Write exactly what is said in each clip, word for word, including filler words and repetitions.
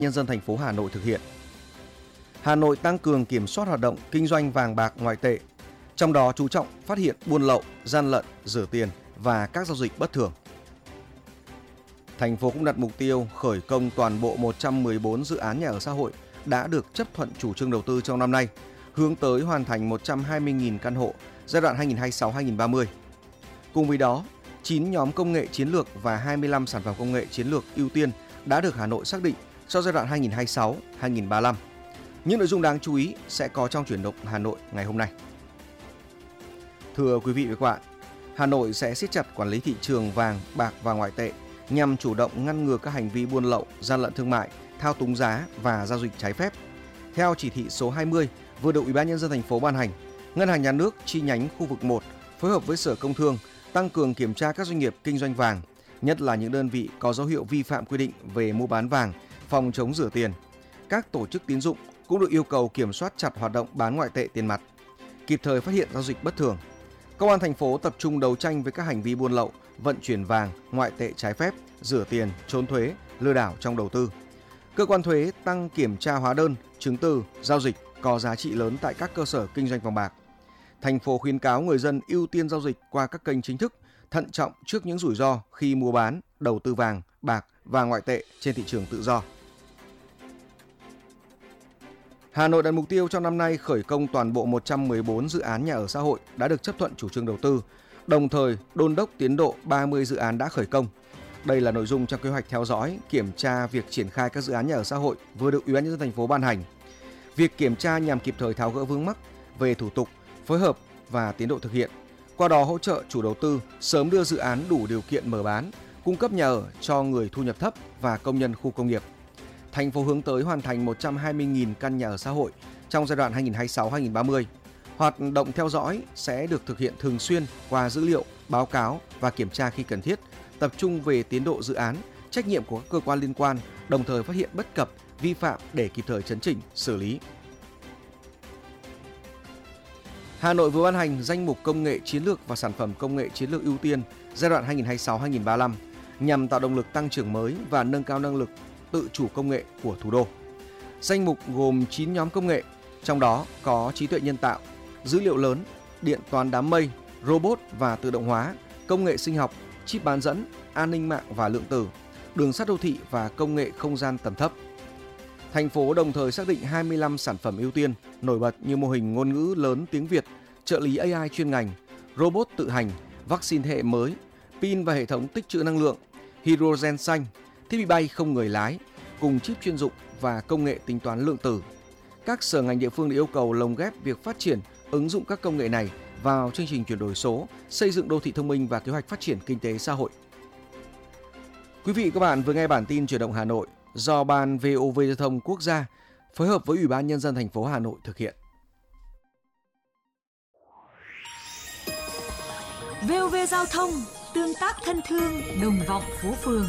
Nhân dân thành phố Hà Nội thực hiện. Hà Nội tăng cường kiểm soát hoạt động kinh doanh vàng bạc ngoại tệ, trong đó chú trọng phát hiện buôn lậu, gian lận, rửa tiền và các giao dịch bất thường. Thành phố cũng đặt mục tiêu khởi công toàn bộ một trăm mười bốn dự án nhà ở xã hội đã được chấp thuận chủ trương đầu tư trong năm nay, hướng tới hoàn thành một trăm hai mươi nghìn căn hộ giai đoạn hai nghìn không trăm hai mươi sáu đến hai nghìn không trăm ba mươi. Cùng với đó, chín nhóm công nghệ chiến lược và hai mươi lăm sản phẩm công nghệ chiến lược ưu tiên đã được Hà Nội xác định cho giai đoạn hai nghìn không trăm hai mươi sáu đến hai nghìn không trăm ba mươi lăm. Những nội dung đáng chú ý sẽ có trong Chuyển động Hà Nội ngày hôm nay. Thưa quý vị và các bạn, Hà Nội sẽ siết chặt quản lý thị trường vàng, bạc và ngoại tệ nhằm chủ động ngăn ngừa các hành vi buôn lậu, gian lận thương mại, thao túng giá và giao dịch trái phép. Theo chỉ thị số hai mươi vừa được Ủy ban Nhân dân thành phố ban hành, Ngân hàng Nhà nước chi nhánh khu vực một phối hợp với Sở Công Thương tăng cường kiểm tra các doanh nghiệp kinh doanh vàng, nhất là những đơn vị có dấu hiệu vi phạm quy định về mua bán vàng, phòng chống rửa tiền. Các tổ chức tín dụng cũng được yêu cầu kiểm soát chặt hoạt động bán ngoại tệ tiền mặt, kịp thời phát hiện giao dịch bất thường. Công an thành phố tập trung đấu tranh với các hành vi buôn lậu, vận chuyển vàng, ngoại tệ trái phép, rửa tiền, trốn thuế, lừa đảo trong đầu tư. Cơ quan thuế tăng kiểm tra hóa đơn, chứng từ, giao dịch có giá trị lớn tại các cơ sở kinh doanh vàng bạc. Thành phố khuyến cáo người dân ưu tiên giao dịch qua các kênh chính thức, thận trọng trước những rủi ro khi mua bán, đầu tư vàng, bạc và ngoại tệ trên thị trường tự do. Hà Nội đặt mục tiêu trong năm nay khởi công toàn bộ một trăm mười bốn dự án nhà ở xã hội đã được chấp thuận chủ trương đầu tư, đồng thời đôn đốc tiến độ ba mươi dự án đã khởi công. Đây là nội dung trong kế hoạch theo dõi, kiểm tra việc triển khai các dự án nhà ở xã hội vừa được Ủy ban Nhân dân thành phố ban hành. Việc kiểm tra nhằm kịp thời tháo gỡ vướng mắc về thủ tục, phối hợp và tiến độ thực hiện, qua đó hỗ trợ chủ đầu tư sớm đưa dự án đủ điều kiện mở bán, cung cấp nhà ở cho người thu nhập thấp và công nhân khu công nghiệp. Thành phố hướng tới hoàn thành một trăm hai mươi nghìn căn nhà ở xã hội trong giai đoạn hai nghìn không trăm hai mươi sáu đến hai nghìn không trăm ba mươi. Hoạt động theo dõi sẽ được thực hiện thường xuyên qua dữ liệu, báo cáo và kiểm tra khi cần thiết, tập trung về tiến độ dự án, trách nhiệm của các cơ quan liên quan, đồng thời phát hiện bất cập, vi phạm để kịp thời chấn chỉnh, xử lý. Hà Nội vừa ban hành danh mục công nghệ chiến lược và sản phẩm công nghệ chiến lược ưu tiên giai đoạn hai nghìn không trăm hai mươi sáu đến hai nghìn không trăm ba mươi lăm nhằm tạo động lực tăng trưởng mới và nâng cao năng lực tự chủ công nghệ của thủ đô. Danh mục gồm chín nhóm công nghệ, trong đó có trí tuệ nhân tạo, dữ liệu lớn, điện toán đám mây, robot và tự động hóa, công nghệ sinh học, chip bán dẫn, an ninh mạng và lượng tử, đường sắt đô thị và công nghệ không gian tầm thấp. Thành phố đồng thời xác định hai mươi lăm sản phẩm ưu tiên nổi bật như mô hình ngôn ngữ lớn tiếng Việt, trợ lý a i chuyên ngành, robot tự hành, vaccine thế hệ mới, pin và hệ thống tích trữ năng lượng, hydrogen xanh, thiết bị bay không người lái, cùng chip chuyên dụng và công nghệ tính toán lượng tử. Các sở ngành địa phương được yêu cầu lồng ghép việc phát triển, ứng dụng các công nghệ này vào chương trình chuyển đổi số, xây dựng đô thị thông minh và kế hoạch phát triển kinh tế xã hội. Quý vị và các bạn vừa nghe bản tin Chuyển động Hà Nội do Ban vê o vê Giao thông Quốc gia phối hợp với Ủy ban Nhân dân thành phố Hà Nội thực hiện. vê o vê Giao thông, tương tác thân thương, đồng vọng phố phường.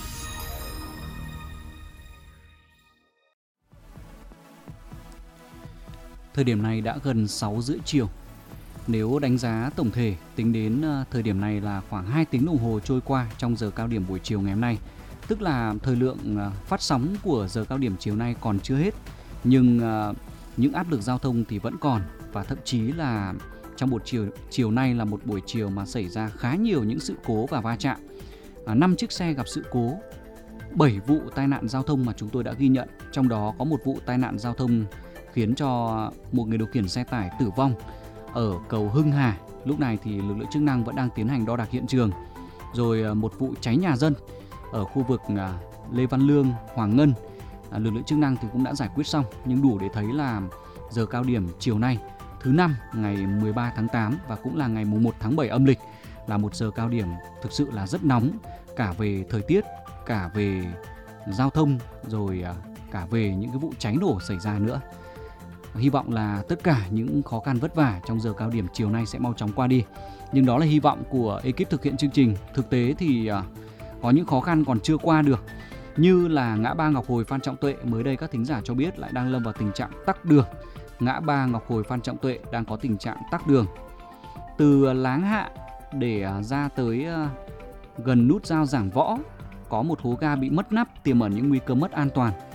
Thời điểm này đã gần sáu rưỡi chiều. Nếu đánh giá tổng thể, tính đến thời điểm này là khoảng hai tiếng đồng hồ trôi qua trong giờ cao điểm buổi chiều ngày hôm nay. Tức là thời lượng phát sóng của giờ cao điểm chiều nay còn chưa hết. Nhưng những áp lực giao thông thì vẫn còn. Và thậm chí là trong buổi chiều, chiều nay là một buổi chiều mà xảy ra khá nhiều những sự cố và va chạm. năm chiếc xe gặp sự cố, bảy vụ tai nạn giao thông mà chúng tôi đã ghi nhận. Trong đó có một vụ tai nạn giao thông khiến cho một người điều khiển xe tải tử vong ở cầu Hưng Hà. Lúc này thì lực lượng chức năng vẫn đang tiến hành đo đạc hiện trường. Rồi một vụ cháy nhà dân ở khu vực Lê Văn Lương, Hoàng Ngân. Lực lượng chức năng thì cũng đã giải quyết xong, nhưng đủ để thấy là giờ cao điểm chiều nay thứ năm ngày mười ba tháng tám và cũng là ngày mùng một tháng bảy âm lịch là một giờ cao điểm thực sự là rất nóng, cả về thời tiết, cả về giao thông, rồi cả về những cái vụ cháy nổ xảy ra nữa. Hy vọng là tất cả những khó khăn vất vả trong giờ cao điểm chiều nay sẽ mau chóng qua đi. Nhưng đó là hy vọng của ekip thực hiện chương trình. Thực tế thì có những khó khăn còn chưa qua được, như là ngã ba Ngọc Hồi Phan Trọng Tuệ. Mới đây các thính giả cho biết lại đang lâm vào tình trạng tắc đường. Ngã ba Ngọc Hồi Phan Trọng Tuệ đang có tình trạng tắc đường. Từ Láng Hạ để ra tới gần nút giao Giảng Võ có một hố ga bị mất nắp, tiềm ẩn những nguy cơ mất an toàn.